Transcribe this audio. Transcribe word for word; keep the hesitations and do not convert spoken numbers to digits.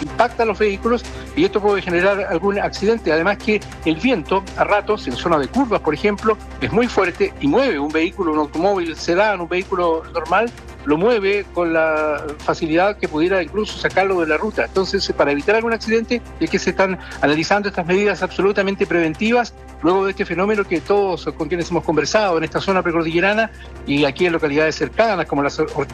impacta a los vehículos y esto puede generar algún accidente. Además que el viento, a ratos, en zona de curvas, por ejemplo, es muy fuerte y mueve un vehículo, un automóvil sedán, un vehículo normal, lo mueve con la facilidad que pudiera incluso sacarlo de la ruta. Entonces, para evitar algún accidente, es que se están analizando estas medidas absolutamente preventivas, luego de este fenómeno que todos con quienes hemos conversado en esta zona precordillerana y aquí en localidades cercanas como las Ortigas,